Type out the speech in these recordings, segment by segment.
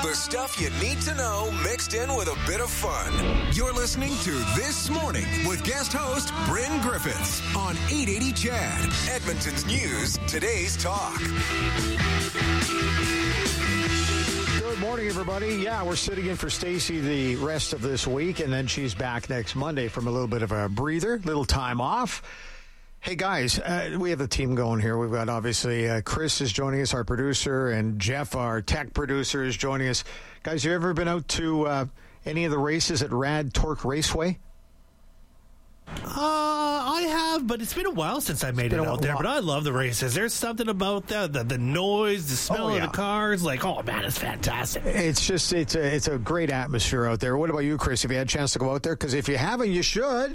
The stuff you need to know mixed in with a bit of fun. You're listening to This Morning with guest host Bryn Griffiths on 880 Chad, Edmonton's News, Today's Talk. Good morning, everybody. Yeah, we're sitting in for Stacey the rest of this week, and then she's back next Monday from a little bit of a breather, little time off. Hey, guys, we have the team going here. We've got, obviously, Chris is joining us, our producer, and Jeff, our tech producer, is joining us. Guys, you ever been out to any of the races at Rad Torque Raceway? I have, but it's been a while since I made it out there. But I love the races. There's something about the noise, the smell of the cars. Like, oh man, it's fantastic. It's just it's a great atmosphere out there. What about you, Chris? Have you had a chance to go out there? Because if you haven't, you should.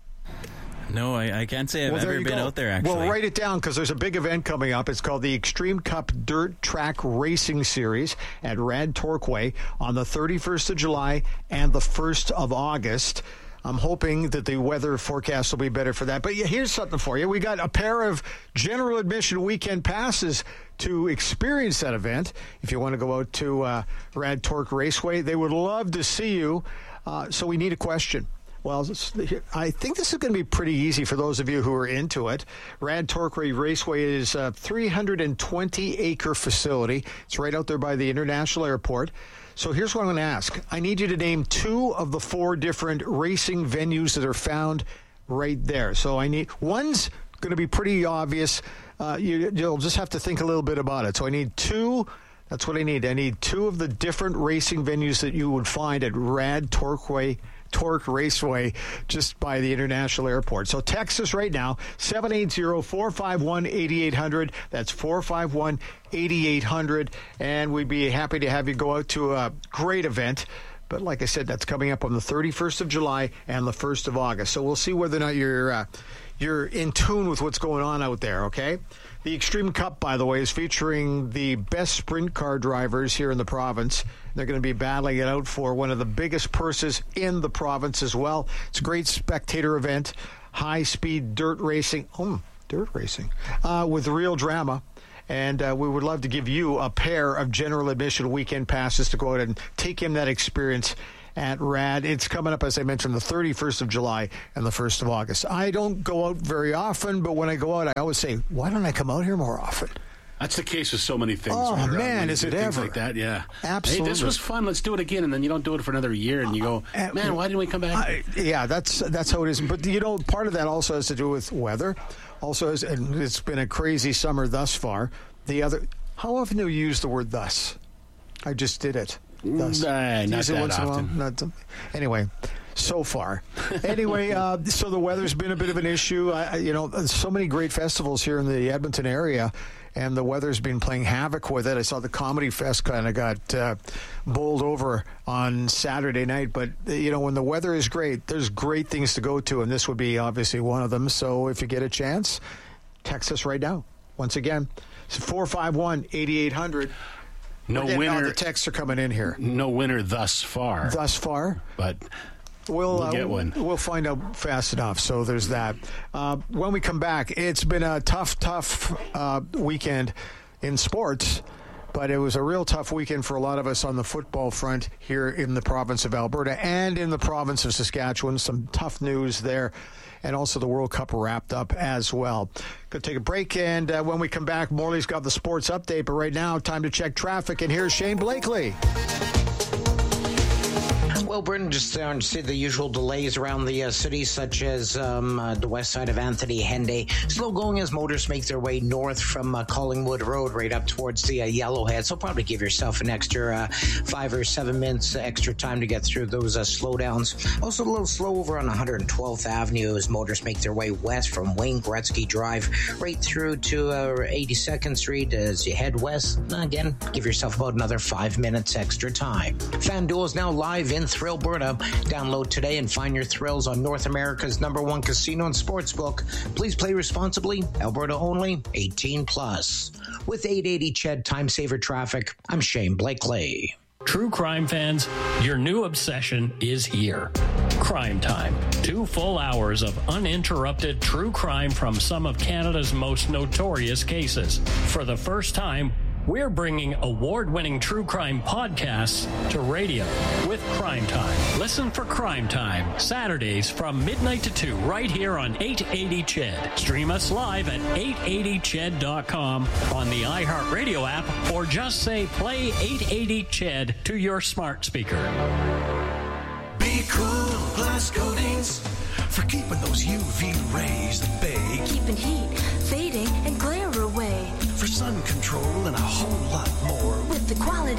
No, I can't say I've ever been out there, actually. Well, write it down because there's a big event coming up. It's called the Extreme Cup Dirt Track Racing Series at Rad Torquay on the 31st of July and the 1st of August. I'm hoping that the weather forecast will be better for that. But here's something for you. We got a pair of general admission weekend passes to experience that event. If you want to go out to Rad Torque Raceway, they would love to see you. So we need a question. Well, I think this is going to be pretty easy for those of you who are into it. Rad Torquay Raceway is a 320-acre facility. It's right out there by the International Airport. So here's what I'm going to ask. I need you to name 2 of the 4 different racing venues that are found right there. So one's going to be pretty obvious. You'll just have to think a little bit about it. So I need 2. That's what I need. I need 2 of the different racing venues that you would find at Rad Torque Raceway just by the International Airport. So text us right now, 780-451-8800. That's 451-8800. And we'd be happy to have you go out to a great event. But like I said, that's coming up on the 31st of July and the 1st of August. So we'll see whether or not you're in tune with what's going on out there, okay? The Extreme Cup, by the way, is featuring the best sprint car drivers here in the province. They're going to be battling it out for one of the biggest purses in the province as well. It's a great spectator event, high-speed dirt racing. With real drama. And we would love to give you a pair of general admission weekend passes to go out and take in that experience at Rad. It's coming up, as I mentioned, the 31st of July and the 1st of August. I don't go out very often, but when I go out, I always say, why don't I come out here more often? That's the case with so many things. Oh, man, is it ever. Like that, yeah. Absolutely. Hey, this was fun. Let's do it again. And then you don't do it for another year, and you go, man, why didn't we come back? That's how it is. But, part of that also has to do with weather. Also, and it's been a crazy summer thus far. How often do you use the word thus? I just did it. Thus. Not that often. Anyway, so far. Anyway, so the weather's been a bit of an issue. So many great festivals here in the Edmonton area, and the weather's been playing havoc with it. I saw the Comedy Fest kind of got bowled over on Saturday night. But, when the weather is great, there's great things to go to, and this would be obviously one of them. So if you get a chance, text us right now. Once again, it's 451-8800. No winner. The texts are coming in here. No winner thus far. But we'll get one. We'll find out fast enough. So there's that. When we come back, it's been a tough weekend in sports, but it was a real tough weekend for a lot of us on the football front here in the province of Alberta and in the province of Saskatchewan. Some tough news there. And also the World Cup wrapped up as well. Going to take a break, and when we come back, Morley's got the sports update. But right now, time to check traffic, and here's Shane Blakely. Well, Brendan, just starting to see the usual delays around the city, such as the west side of Anthony Henday. Slow going as motorists make their way north from Collingwood Road right up towards the Yellowhead. So probably give yourself an extra 5 or 7 minutes extra time to get through those slowdowns. Also a little slow over on 112th Avenue as motorists make their way west from Wayne Gretzky Drive right through to 82nd Street as you head west. Again, give yourself about another 5 minutes extra time. FanDuel is now live in Thrillberta. Download today and find your thrills on North America's #1 casino and sportsbook. Please play responsibly. Alberta only. 18 plus. With 880 Ched Time Saver Traffic, I'm Shane Blakely. True crime fans, your new obsession is here. Crime Time. 2 full hours of uninterrupted true crime from some of Canada's most notorious cases. For the first time, We're bringing award-winning true crime podcasts to radio with Crime Time. Listen for Crime Time, Saturdays from midnight to 2, right here on 880 CHED. Stream us live at 880ched.com on the iHeartRadio app, or just say play 880 CHED to your smart speaker. Be cool, glass coatings, for keeping those UV rays at bay. Keeping heat, fading, and glare away. For sun control and a whole lot more. With the quality